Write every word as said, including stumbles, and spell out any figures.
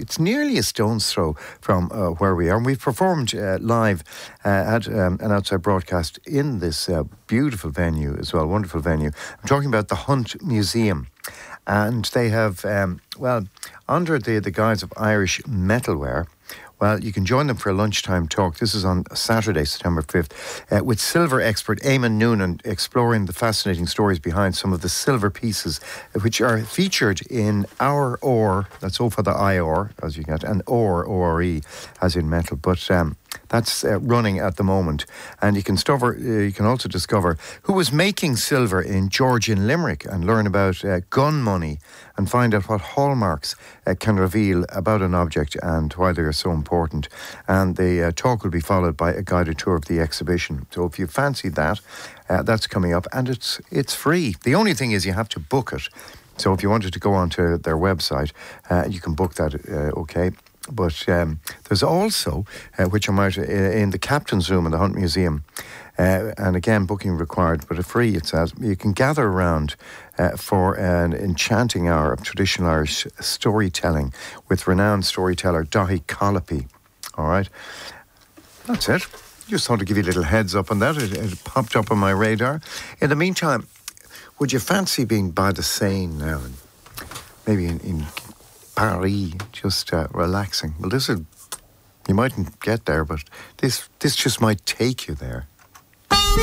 it's nearly a stone's throw from uh, where we are. And we've performed uh, live uh, at um, an outside broadcast in this uh, beautiful venue as well, wonderful venue. I'm talking about the Hunt Museum. And they have, um, well, under the, the guise of Irish metalware, well, you can join them for a lunchtime talk. This is on Saturday, September fifth, uh, with silver expert Eamon Noonan exploring the fascinating stories behind some of the silver pieces which are featured in Our Ore, that's O for the I O R, as you get, and Ore, O R E, as in metal. But um, that's uh, running at the moment. And you can, discover, uh, you can also discover who was making silver in Georgian Limerick and learn about uh, gun money and find out what hallmarks uh, can reveal about an object and why they are so important. And the uh, talk will be followed by a guided tour of the exhibition. So if you fancy that, uh, that's coming up, and it's it's free. The only thing is you have to book it. So if you wanted to go onto their website, uh, you can book that, uh, okay. But um, there's also, uh, which I'm out uh, in the Captain's Room in the Hunt Museum, uh, and again, booking required, but a free, it says. You can gather around uh, for an enchanting hour of traditional Irish storytelling with renowned storyteller Daithí Colopy. All right. That's it. Just thought to give you a little heads up on that. It, it popped up on my radar. In the meantime, would you fancy being by the Seine now? And maybe in... in Paris, just uh, relaxing. Well, this is, you mightn't get there, but this this just might take you there.